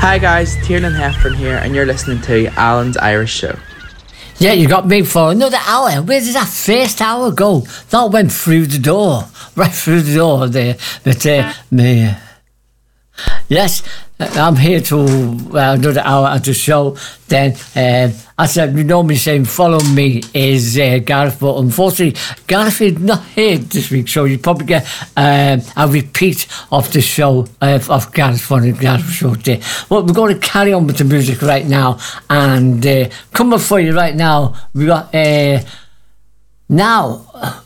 Hi guys, Tiernan Heffern here, and you're listening to Alan's Irish Show. Yeah, you got me for another hour. Where did that first hour go? That went through the door. Right through the door there. But, me... Yes, I'm here to another hour at the show. Then, I said, you know me saying follow me is Gareth, but unfortunately, Gareth is not here this week, so you probably get a repeat of the show of Gareth for the Gareth show today. Well, we're going to carry on with the music right now, and coming for you right now, we got Now.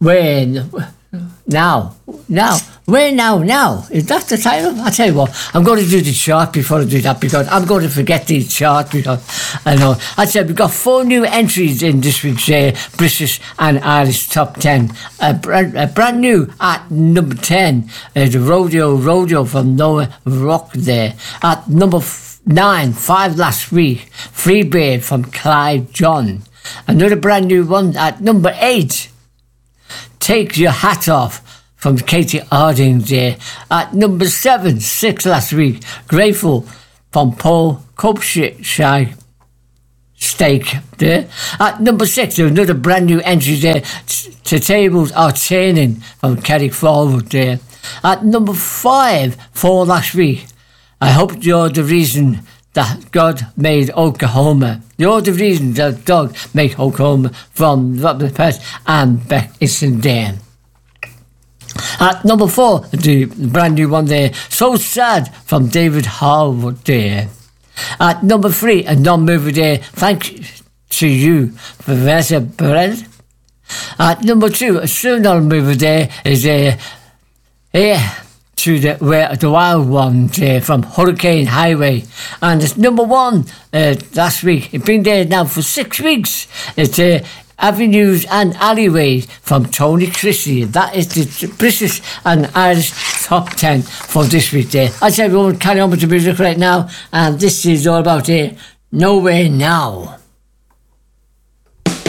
Where now? Is that the title? I tell you what, I'm going to do the chart before I do that, because I'm going to forget the chart, because I know. I said we've got 4 new entries in this week's British and Irish top 10. Brand new at number 10, the Rodeo from Noah Rock there. At number 9, 5 last week, Free Bird from Clive John. Another brand new one at number 8, Take Your Hat Off from Katie Harding there. At number 7, 6 last week, Grateful from Paul Kopshire Steak there. At number 6, another brand new entry there, To Tables Are Turning from Carrick Forward there. At number 5, 4 last week, I Hope You're the Reason That God Made Oklahoma. You're the reason that God made Oklahoma from Robert Pett and Beck Isendale. At number 4, the brand new one there, So Sad from David Harwood there. At number 3, a non-movie there, Thank to You for Vanessa Perez. At number 2, a still non-movie there is Here to the Wild One from Hurricane Highway. And it's number 1 last week. It's been there now for 6 weeks. It's Avenues and Alleyways from Tony Christie. That is the British and Irish top 10 for this week there. I said we're going to carry on with the music right now, and this is all about Nowhere Now.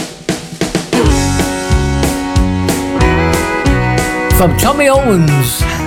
From Tommy Owens.